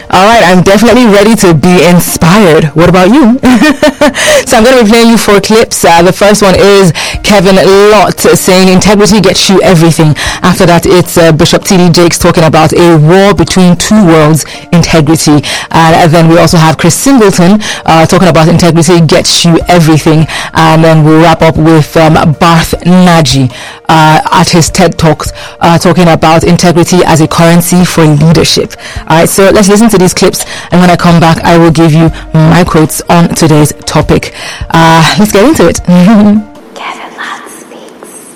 All right, I'm definitely ready to be inspired. What about you? So I'm going to be playing you 4 clips. The first one is Kevin Lott saying integrity gets you everything. After that, it's Bishop T.D. Jakes talking about a war between two worlds, integrity. And then we also have Chris Singleton talking about integrity gets you everything. And then we'll wrap up with Barth Naji at his TED Talks talking about integrity as a currency for leadership. All right, so let's listen to these clips, and when I come back, I will give you my quotes on today's topic. Let's get into it. Kevin Lott speaks.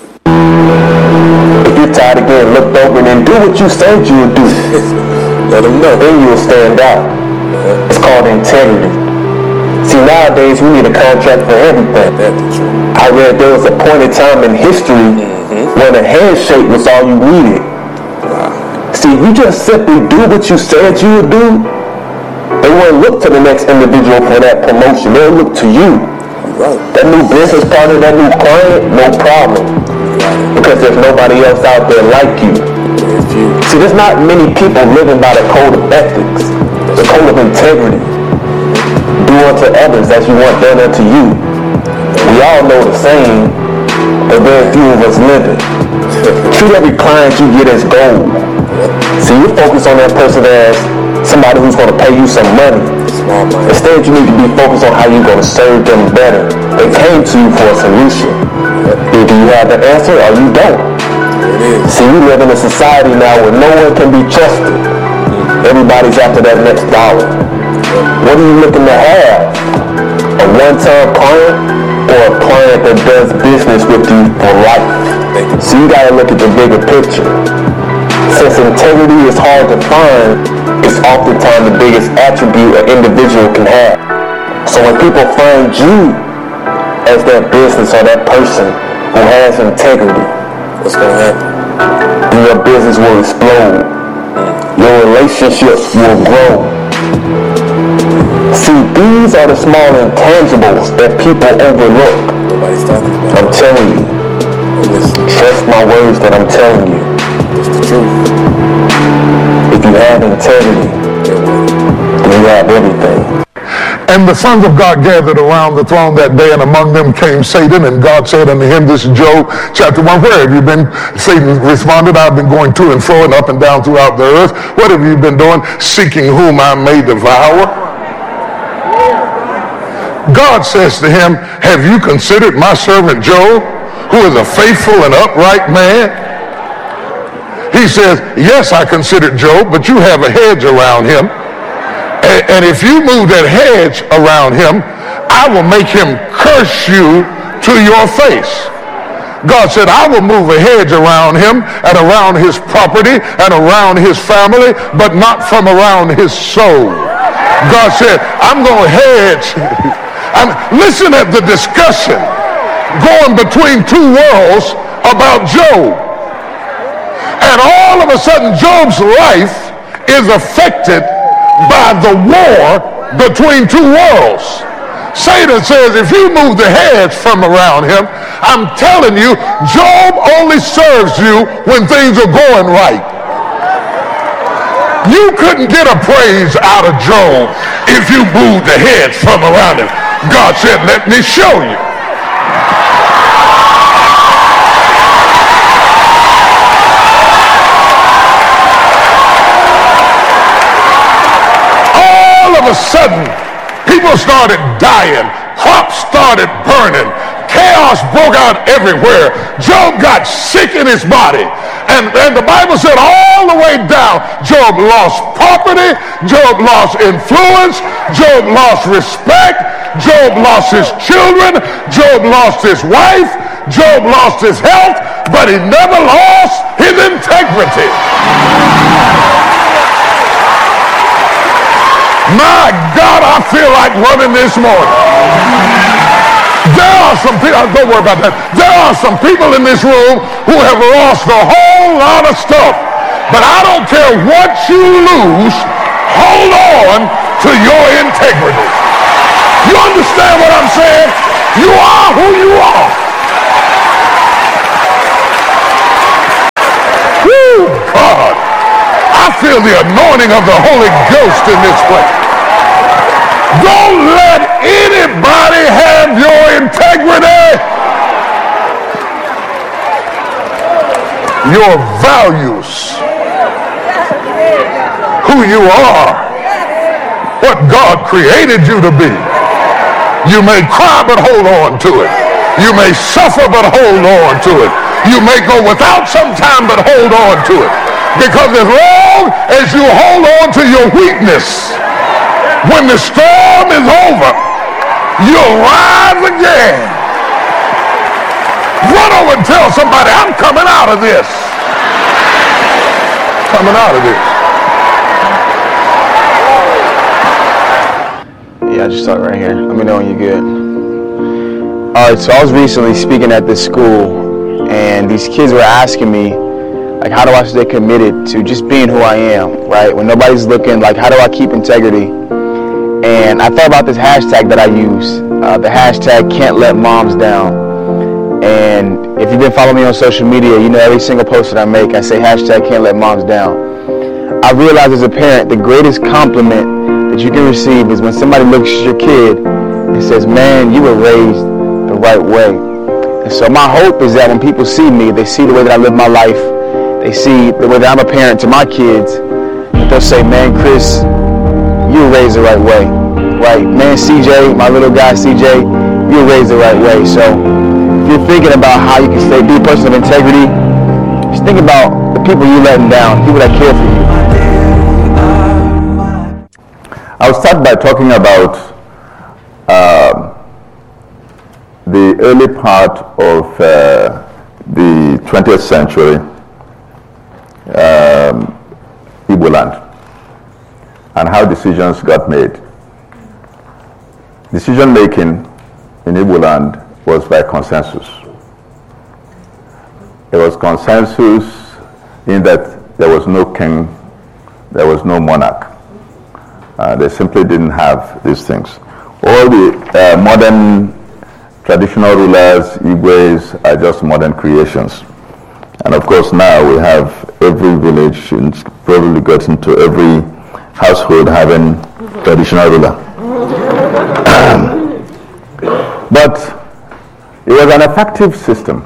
If you're tired of getting looked over, then do what you said you would do. Let them know. Then you'll stand out. It's called integrity. See, nowadays we need a contract for everything. I read there was a point in time in history when a handshake was all you needed. See, if you just simply do what you said you would do, they won't look to the next individual for that promotion. They'll look to you. That new business partner, that new client, no problem. Because there's nobody else out there like you. See, there's not many people living by the code of ethics, the code of integrity. Do unto others as you want done unto you. We all know the saying, but very few of us live it. Treat every client you get as gold. See, you focus on that person as somebody who's going to pay you some money. Instead, you need to be focused on how you're going to serve them better. They came to you for a solution. Either you have the answer or you don't. See, we live in a society now where no one can be trusted. Everybody's after that next dollar. What are you looking to have? A one-time client or a client that does business with you for life? So you got to look at the bigger picture. Since integrity is hard to find, it's oftentimes the biggest attribute an individual can have. So when people find you as that business or that person who has integrity, What's going to happen? Your business will explode. Your relationships will grow. See, these are the small intangibles that people overlook. Nobody's talking about. I'm telling you. Trust my words that I'm telling you. It's the truth. If you have integrity, then you have everything. And the sons of God gathered around the throne that day, and among them came Satan, and God said unto him, this is Job chapter 1, where have you been? Satan responded, I've been going to and fro and up and down throughout the earth. What have you been doing? Seeking whom I may devour. God says to him, have you considered my servant Job, who is a faithful and upright man? He says, yes, I considered Job, but you have a hedge around him. And if you move that hedge around him, I will make him curse you to your face. God said, I will move a hedge around him and around his property and around his family, but not from around his soul. God said, I'm going to hedge. Listen at the discussion going between two worlds about Job. And all of a sudden, Job's life is affected by the war between two worlds. Satan says, if you move the hedge from around him, I'm telling you, Job only serves you when things are going right. You couldn't get a praise out of Job if you moved the hedge from around him. God said, let me show you. All of a sudden, people started dying. Crops started burning. Chaos broke out everywhere. Job got sick in his body. And the Bible said all the way down, Job lost property. Job lost influence. Job lost respect. Job lost his children. Job lost his wife. Job lost his health. But he never lost his integrity. My God, I feel like running this morning. There are some people, don't worry about that. There are some people in this room who have lost a whole lot of stuff. But I don't care what you lose, hold on to your integrity. You understand what I'm saying? You are who you are. Woo, God. I I feel the anointing of the Holy Ghost in this place. Don't let anybody have your integrity, your values, who you are, what God created you to be. You may cry, but hold on to it. You may suffer, but hold on to it. You may go without sometime, but hold on to it. Because as long as you hold on to your weakness, when the storm is over, you'll rise again. Run over and tell somebody, I'm coming out of this. Coming out of this. Yeah, I just start right here. Let me know when you're good. All right, so I was recently speaking at this school, and these kids were asking me, like, how do I stay committed to just being who I am, right? When nobody's looking, like, how do I keep integrity? And I thought about this hashtag that I use, the hashtag can't let moms down. And if you've been following me on social media, you know every single post that I make, I say hashtag can't let moms down. I realized as a parent, the greatest compliment that you can receive is when somebody looks at your kid and says, man, you were raised the right way. And so my hope is that when people see me, they see the way that I live my life, they see the way that I'm a parent to my kids, that they'll say, man, Chris, you were raised the right way. Right? Man, CJ, my little guy CJ, you were raised the right way. So if you're thinking about how you can be a person of integrity, just think about the people you letting down, people that care for you. I'll start by talking about the early part of the 20th century, Igbo land, and how decisions got made. Decision making in Igbo land was by consensus. It was consensus in that there was no king, there was no monarch. They simply didn't have these things. All the modern traditional rulers, Igwes, are just modern creations. And of course now we have every village, and probably got into every household having traditional ruler. But it was an effective system.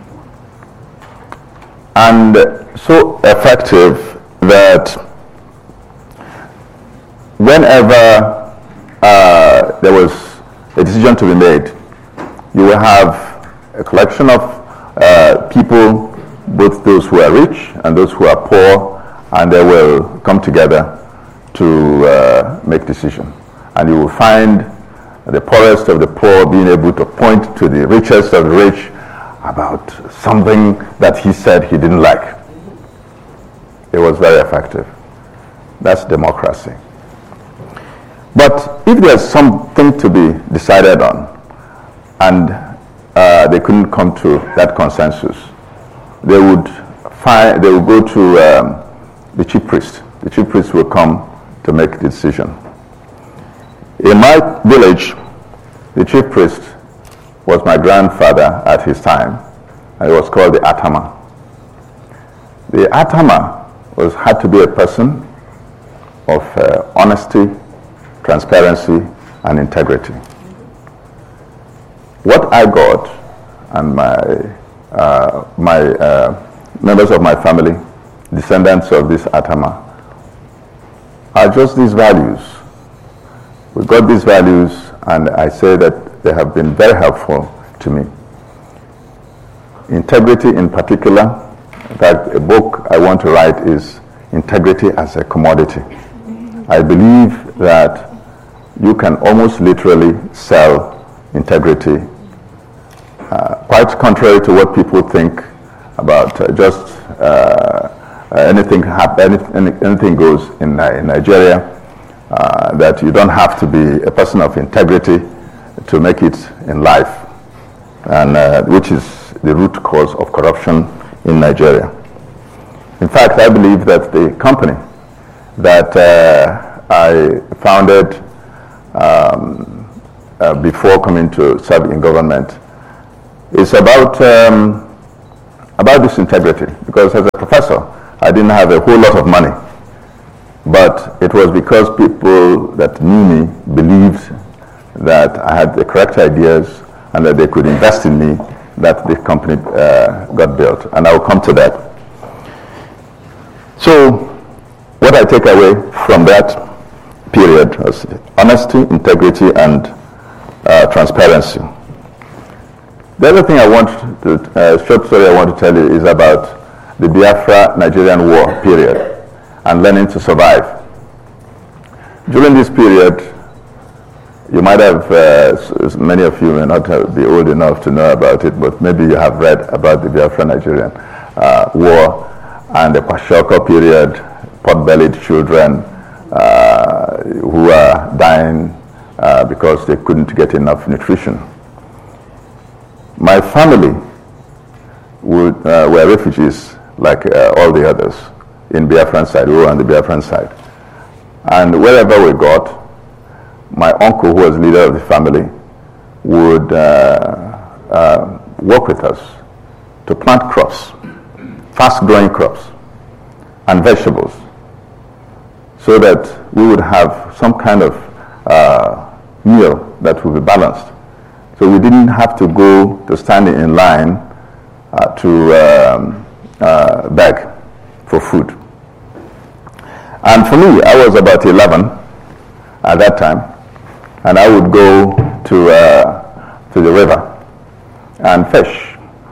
And so effective that whenever there was a decision to be made, you will have a collection of people, both those who are rich and those who are poor, and they will come together to make decision. And you will find the poorest of the poor being able to point to the richest of the rich about something that he said he didn't like. It was very effective. That's democracy. But if there's something to be decided on, and they couldn't come to that consensus, they would go to the chief priest. The chief priest will come to make the decision. In my village, the chief priest was my grandfather at his time, and he was called the Atama. The Atama had to be a person of honesty, transparency, and integrity. What I got, and my members of my family, descendants of this Atama, are just these values. We got these values, and I say that they have been very helpful to me. Integrity in particular, in fact, a book I want to write is Integrity as a Commodity. I believe that you can almost literally sell integrity, quite contrary to what people think about anything goes in Nigeria, that you don't have to be a person of integrity to make it in life, and which is the root cause of corruption in Nigeria. In fact, I believe that the company that I founded before coming to serve in government is about this integrity, because as a professor, I didn't have a whole lot of money. But it was because people that knew me believed that I had the correct ideas and that they could invest in me that the company got built. And I will come to that. So what I take away from that period was honesty, integrity, and transparency. The other thing I want to, short story I want to tell you is about the Biafra-Nigerian War period and learning to survive. During this period, you might have, many of you may not be old enough to know about it, but maybe you have read about the Biafra-Nigerian War and the Kwashiorkor period, pot-bellied children who are dying because they couldn't get enough nutrition. My family were refugees like all the others in Biafran side. We were on the Biafran side. And wherever we got, my uncle, who was leader of the family, would work with us to plant crops, fast-growing crops, and vegetables, so that we would have some kind of meal that would be balanced. So we didn't have to go to stand in line to beg for food. And for me, I was about 11 at that time, and I would go to the river and fish.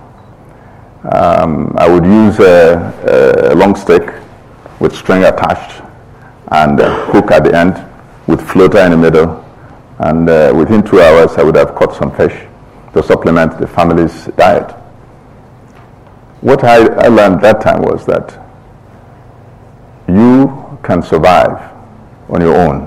I would use a long stick with string attached and a hook at the end with floater in the middle, and within 2 hours I would have caught some fish to supplement the family's diet. What I learned that time was that you can survive on your own.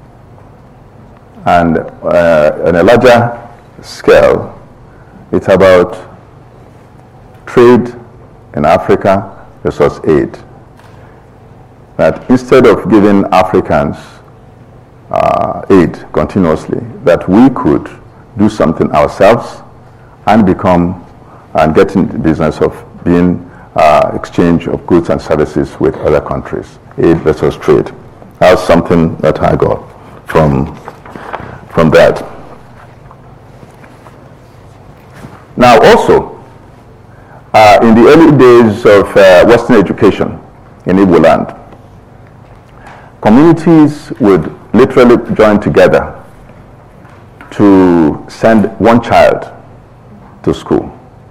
And on a larger scale, it's about trade in Africa versus aid. That instead of giving Africans aid continuously, that we could do something ourselves and get in the business of being exchange of goods and services with other countries. Aid versus trade. That's something that I got from that. Now also, in the early days of Western education in Igbo land, communities would literally join together to send one child to school.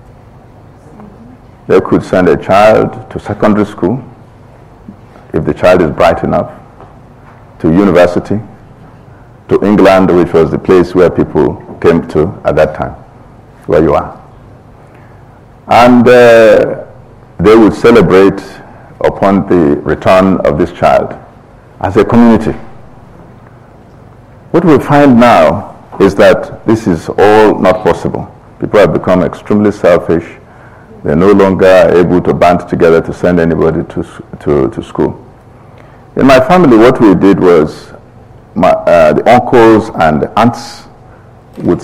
They could send a child to secondary school, if the child is bright enough, to university, to England, which was the place where people came to at that time, where you are. And they would celebrate upon the return of this child as a community. What we find now is that this is all not possible. People have become extremely selfish. They're no longer able to band together to send anybody to school. In my family, what we did was the uncles and the aunts would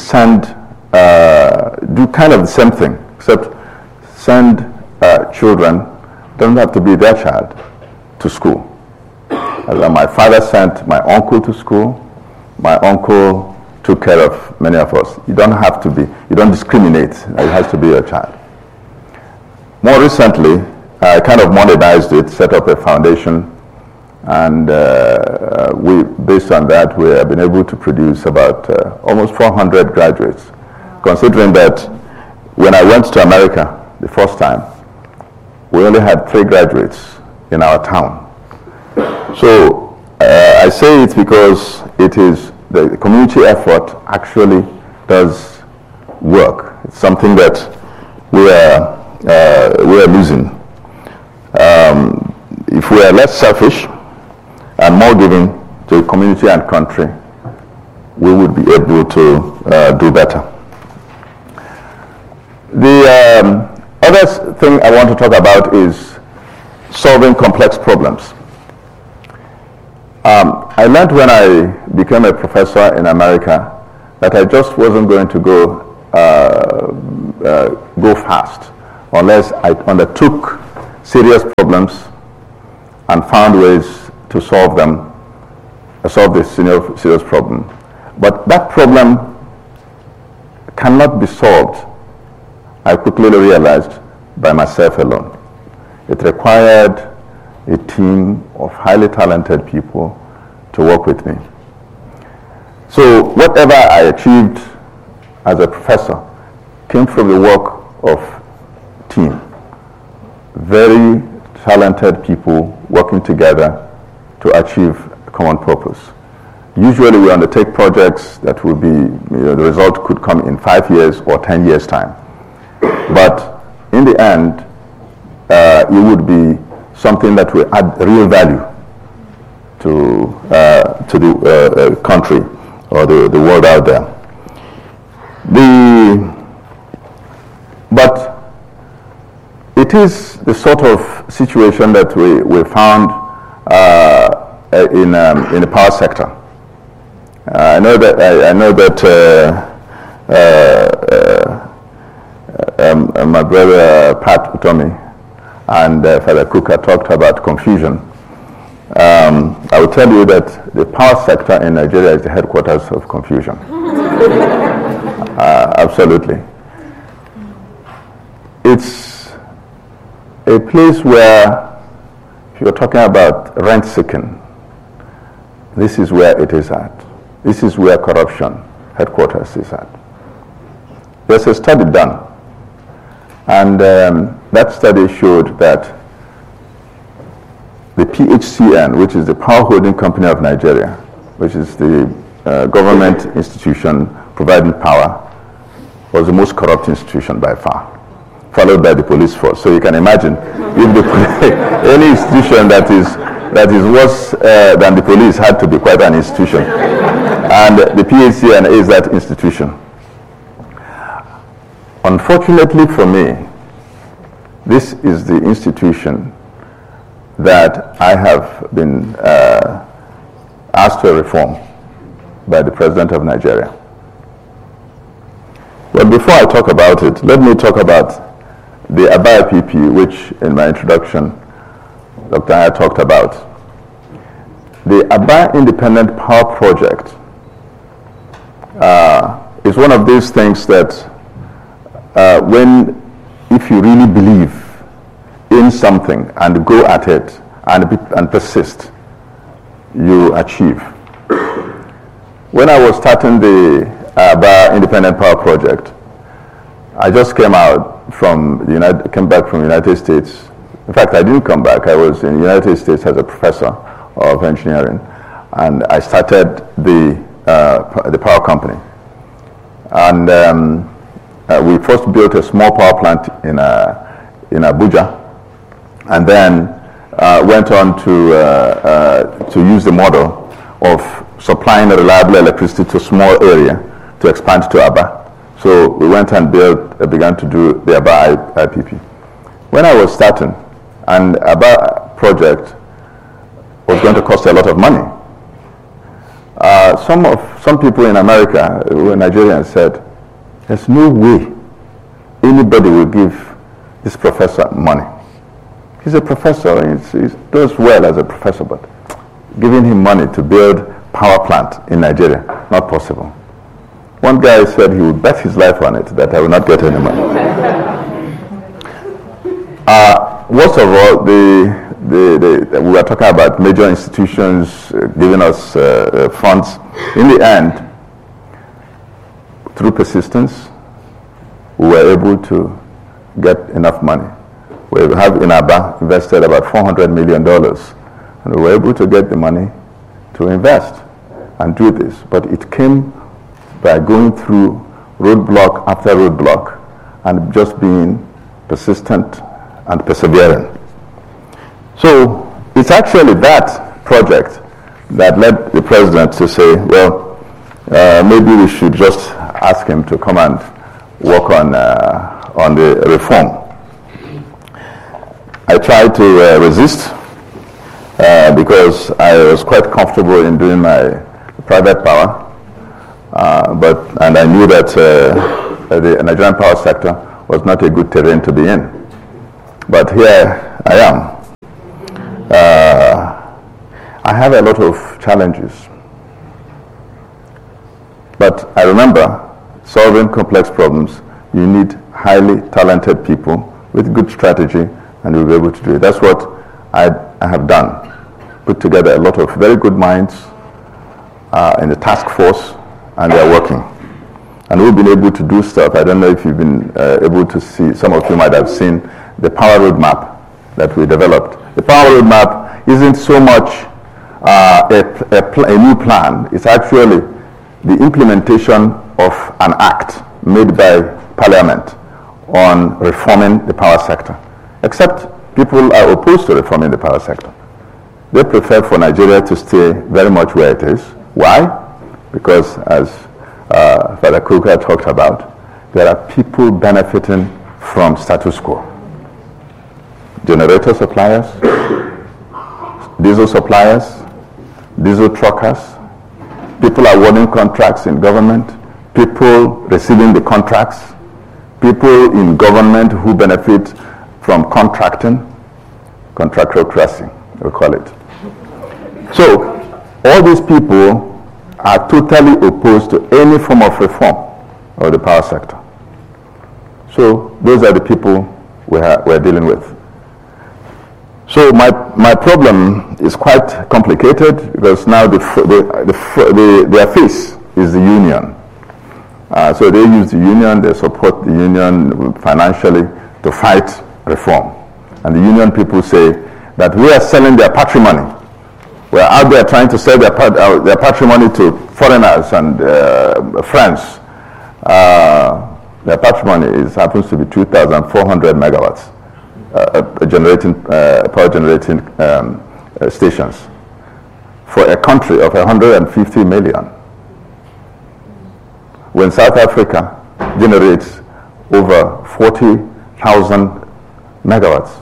do kind of the same thing, except send children, doesn't have to be their child, to school. My father sent my uncle to school. My uncle took care of many of us. You don't discriminate. It has to be your child. More recently, I kind of modernized it, set up a foundation, and based on that, we have been able to produce about almost 400 graduates. Considering that when I went to America the first time, we only had 3 graduates in our town. So I say it because it is the community effort actually does work. It's something that we are losing. If we are less selfish and more giving to the community and country, we would be able to do better. The other thing I want to talk about is solving complex problems. I learned when I became a professor in America that I just wasn't going to go fast unless I undertook serious problems and found ways to solve them solve this serious problem. But that problem cannot be solved, I quickly realized, by myself alone. It required a team of highly talented people to work with me. So whatever I achieved as a professor came from the work of team. Very talented people working together to achieve a common purpose. Usually we undertake projects that will be, the result could come in 5 years or 10 years time. But in the end, it would be something that will add real value to the country or the world out there. But it is the sort of situation that we found in the power sector. I know that my brother Pat Utomi and Father Kuka talked about confusion. I will tell you that the power sector in Nigeria is the headquarters of confusion. Absolutely. It's a place where, if you're talking about rent seeking, this is where it is at. This is where corruption headquarters is at. There's a study done, and that study showed that the PHCN, which is the Power Holding Company of Nigeria, which is the government institution providing power, was the most corrupt institution by far, followed by the police force. So you can imagine, if any institution that is worse than the police had to be quite an institution. And the PHCN is that institution. Unfortunately for me, this is the institution that I have been asked to reform by the President of Nigeria. But before I talk about it, let me talk about the Aba IPP, which in my introduction, Dr. Aya talked about. The Aba Independent Power Project is one of these things that if you really believe in something and go at it and persist, you achieve. When I was starting the Aba Independent Power Project, I just came back from the United States. In fact, I didn't come back. I was in the United States as a professor of engineering, and I started the power company. And we first built a small power plant in Abuja, and then went on to use the model of supplying reliable electricity to a small area to expand to Aba. So we went and began to do the Aba IPP. When I was starting, and Aba project was going to cost a lot of money. Some people in America who were Nigerians said, "There's no way anybody will give this professor money. He's a professor, he does well as a professor, but giving him money to build power plant in Nigeria, not possible." One guy said he would bet his life on it that I will not get any money. Worst of all, we were talking about major institutions giving us funds. In the end, through persistence, we were able to get enough money. We have in Aba invested about $400 million, and we were able to get the money to invest and do this. But it came by going through roadblock after roadblock and just being persistent and persevering. So it's actually that project that led the president to say, well, maybe we should just ask him to come and work on the reform. I tried to resist because I was quite comfortable in doing my private power, and I knew that the Nigerian power sector was not a good terrain to be in. But here I am. I have a lot of challenges. But I remember, solving complex problems, you need highly talented people with good strategy, and you'll be able to do it. That's what I have done. Put together a lot of very good minds in the task force, and they're working. And we've been able to do stuff. I don't know if you've been able to see, some of you might have seen the Power Roadmap that we developed. The Power Roadmap isn't so much a new plan. It's actually the implementation of an act made by Parliament on reforming the power sector. Except people are opposed to reforming the power sector. They prefer for Nigeria to stay very much where it is. Why? Because as Father Kuka talked about, there are people benefiting from status quo. Generator suppliers, diesel suppliers, diesel truckers, people awarding contracts in government, people receiving the contracts, people in government who benefit from contracting, contractocracy, we call it. So, all these people are totally opposed to any form of reform of the power sector. So, those are the people we're dealing with. So my problem is quite complicated because now their face is the union. So they use the union, they support the union financially to fight reform. And the union people say that we are selling their patrimony. We're out there trying to sell their patrimony to foreigners and friends. Their patrimony happens to be 2,400 megawatts. Power generating stations for a country of 150 million. When South Africa generates over 40,000 megawatts,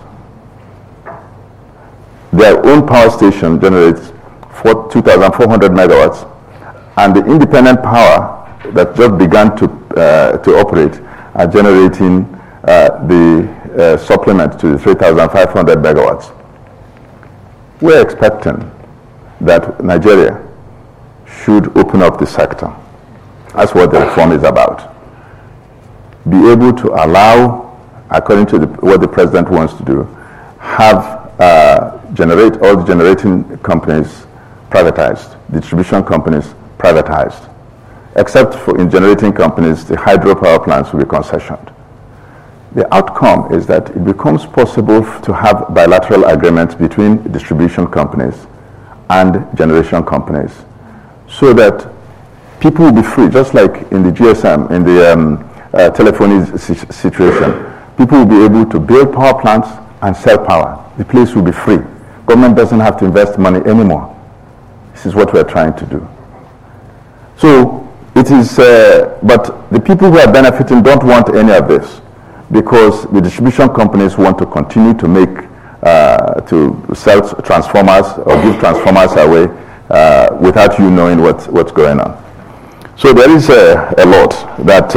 their own power station generates 2,400 megawatts, and the independent power that just began to operate are generating the supplement to the 3,500 megawatts. We're expecting that Nigeria should open up the sector. That's what the reform is about. Be able to allow, according to what the president wants to do, have generate all the generating companies privatized, distribution companies privatized, except for in generating companies, the hydropower plants will be concessioned. The outcome is that it becomes possible to have bilateral agreements between distribution companies and generation companies so that people will be free, just like in the GSM, in the telephony situation. People will be able to build power plants and sell power. The place will be free. Government doesn't have to invest money anymore. This is what we're trying to do. So it is, but the people who are benefiting don't want any of this, because the distribution companies want to continue to make, to sell transformers or give transformers away without you knowing what's going on. So there is a lot that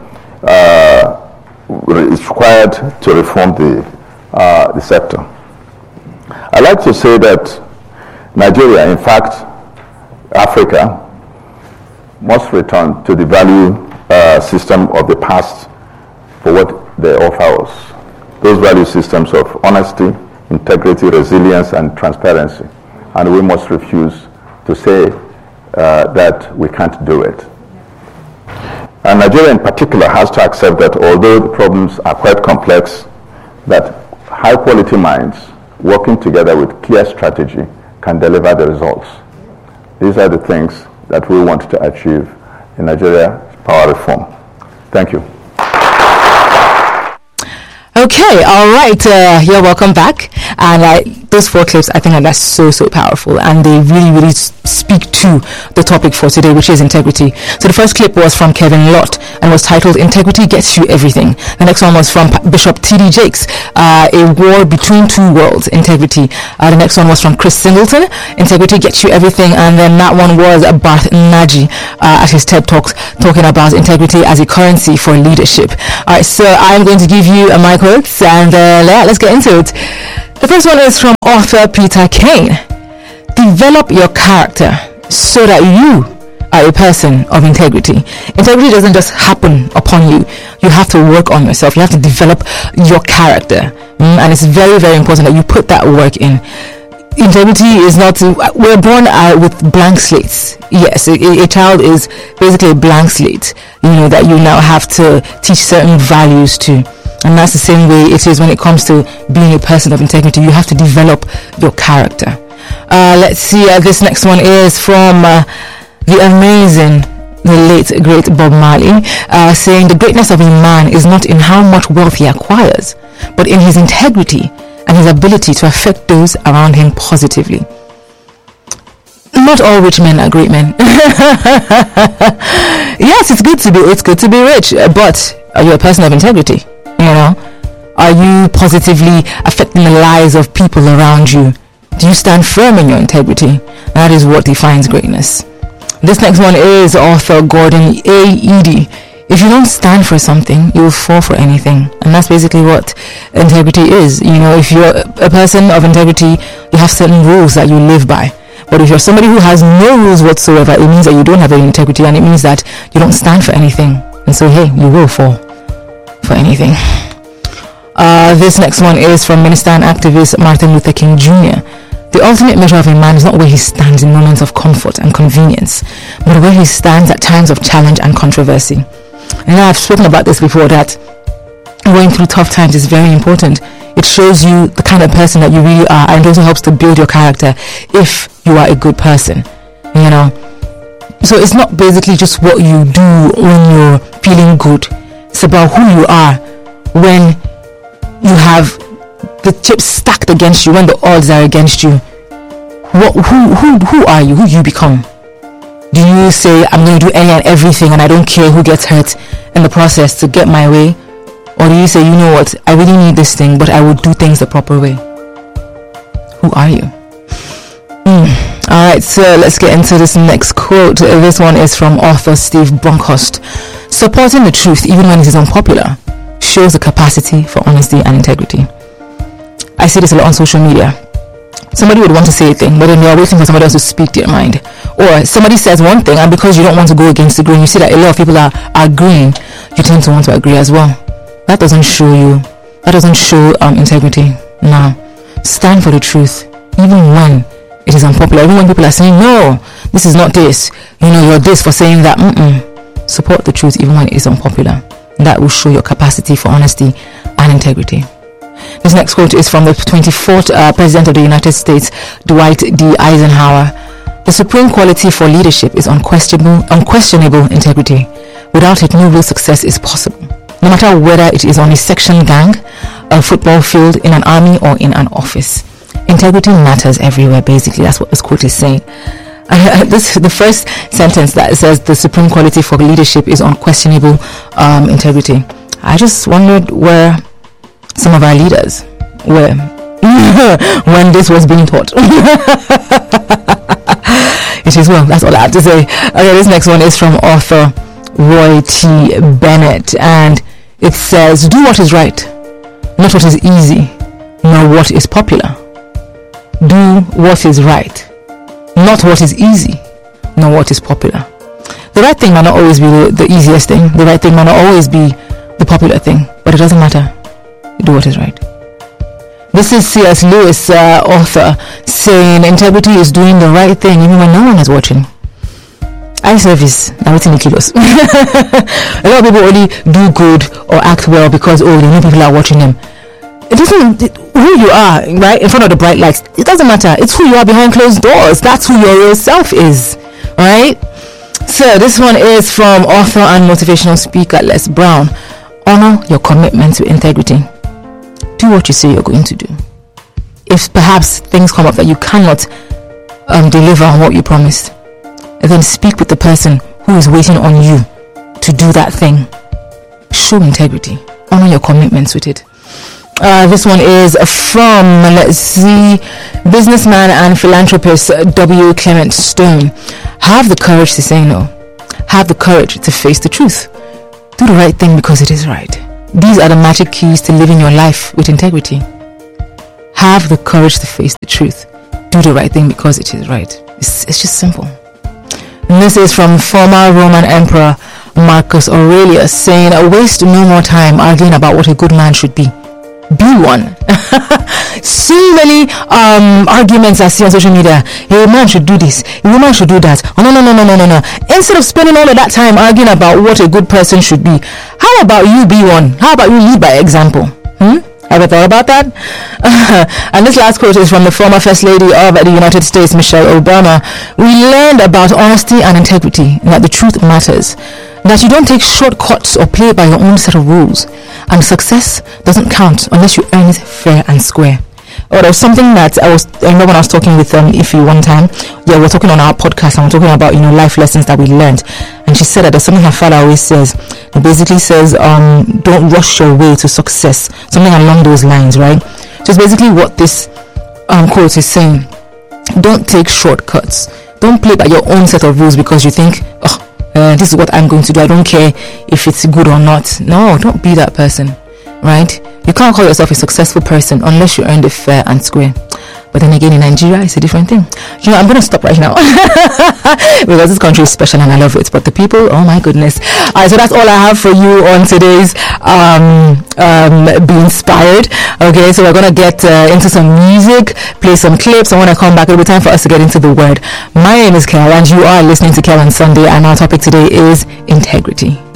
is required to reform the sector. I like to say that Nigeria, in fact, Africa, must return to the value system of the past for what they offer us. Those value systems of honesty, integrity, resilience, and transparency. And we must refuse to say that we can't do it. And Nigeria in particular has to accept that although the problems are quite complex, that high quality minds working together with clear strategy can deliver the results. These are the things that we want to achieve in Nigeria power reform. Thank you. Okay, all right. You're welcome back. And those 4 clips, I think that's so powerful, and they really speak to the topic for today, which is integrity. So the first clip was from Kevin Lott and was titled "Integrity Gets You Everything." The next one was from Bishop T.D. Jakes, "A War Between Two Worlds, Integrity." The next one was from Chris Singleton, "Integrity Gets You Everything," and then that one was Barth Naji at his TED Talks, talking about integrity as a currency for leadership. All right, so I'm going to give you my quotes, and let's get into it. The first one is from author Peter Kane. Develop your character so that you are a person of integrity. Integrity doesn't just happen upon you. You have to work on yourself. You have to develop your character. And it's very, very important that you put that work in. Integrity is not, we're born with blank slates. Yes, a child is basically a blank slate, that you now have to teach certain values to. And that's the same way it is when it comes to being a person of integrity. You have to develop your character. Let's see, this next one is from the amazing, the late great Bob Marley, saying the greatness of a man is not in how much wealth he acquires, but in his integrity and his ability to affect those around him positively. Not all rich men are great men. Yes, it's good to be rich, but are you a person of integrity? Are you positively affecting the lives of people around you? Do you stand firm in your integrity? That is what defines greatness. This next one is author Gordon A. Edie. If you don't stand for something, you will fall for anything. And that's basically what integrity is. If you're a person of integrity, you have certain rules that you live by. But if you're somebody who has no rules whatsoever, it means that you don't have any integrity, and it means that you don't stand for anything. And so, hey, you will fall for anything. This next one is from minister and activist Martin Luther King Jr. The ultimate measure of a man is not where he stands in moments of comfort and convenience, but where he stands at times of challenge and controversy. And I've spoken about this before, that going through tough times is very important. It shows you the kind of person that you really are, and it also helps to build your character if you are a good person. So it's not basically just what you do when you're feeling good. It's about who you are when you have the chips stacked against you, when the odds are against you. Who are you? Who you become? Do you say, I'm going to do any and everything and I don't care who gets hurt in the process to get my way? Or do you say, you know what, I really need this thing, but I will do things the proper way? Who are you? Alright, so let's get into this next quote. This one is from author Steve Bronkhorst. Supporting the truth, even when it is unpopular, shows the capacity for honesty and integrity. I see this a lot on social media. Somebody would want to say a thing, but then they are waiting for somebody else to speak their mind. Or somebody says one thing, and because you don't want to go against the grain, you see that a lot of people are agreeing, you tend to want to agree as well. That doesn't show integrity. No. Stand for the truth, even when it is unpopular. Even when people are saying, no, this is not this. You're this for saying that. Support the truth even when it is unpopular. That will show your capacity for honesty and integrity. This next quote is from the 24th President of the United States, Dwight D. Eisenhower. The supreme quality for leadership is unquestionable integrity. Without it, no real success is possible. No matter whether it is on a section gang, a football field, in an army, or in an office. Integrity matters everywhere, basically. That's what this quote is saying. The first sentence that says the supreme quality for leadership is unquestionable integrity. I just wondered where some of our leaders were when this was being taught. It is well, that's all I have to say. Okay, this next one is from author Roy T. Bennett, and it says, do what is right, not what is easy, nor what is popular. Do what is right, not what is easy, nor what is popular. The right thing might not always be the easiest thing. The right thing might not always be the popular thing, but it doesn't matter. Do what is right. This is C.S. Lewis, author, saying integrity is doing the right thing even when no one is watching. Eye service, now it's in kilos. A lot of people only do good or act well because they know people are watching them. It doesn't, who you are, right, in front of the bright lights, it doesn't matter. It's who you are behind closed doors. That's who your real self is, right? So this one is from author and motivational speaker Les Brown. Honor your commitment to integrity. Do what you say you're going to do. If perhaps things come up that you cannot deliver on what you promised, then speak with the person who is waiting on you to do that thing. Show integrity. Honor your commitments with it. This one is from, let's see, businessman and philanthropist W. Clement Stone. Have the courage to say no. Have the courage to face the truth. Do the right thing because it is right. These are the magic keys to living your life with integrity. Have the courage to face the truth, do the right thing because it is right. It's just simple. And this is from former Roman Emperor Marcus Aurelius saying, waste no more time arguing about what a good man should be. Be one. So many arguments I see on social media. A man should do this, a woman should do that. Oh, no. Instead of spending all of that time arguing about what a good person should be, how about you be one? How about you lead by example? Ever thought about that? And this last quote is from the former First Lady of the United States, Michelle Obama. We learned about honesty and integrity, and that the truth matters. That you don't take shortcuts or play by your own set of rules. And success doesn't count unless you earn it fair and square. Or there was something that I remember when I was talking with Ify one time. Yeah, we're talking on our podcast and we're talking about, life lessons that we learned. And she said that there's something her father always says. It basically says, don't rush your way to success. Something along those lines, right? Just basically what this quote is saying. Don't take shortcuts. Don't play by your own set of rules because you think, this is what I'm going to do. I don't care if it's good or not. No, don't be that person, right? You can't call yourself a successful person unless you earned it fair and square. But then again, in Nigeria, it's a different thing. I'm going to stop right now because this country is special and I love it. But the people, oh my goodness. All right, so that's all I have for you on today's Be Inspired. Okay, so we're going to get into some music, play some clips. And when I come back, it'll be time for us to get into the word. My name is Kel, and you are listening to Kel on Sunday, and our topic today is integrity.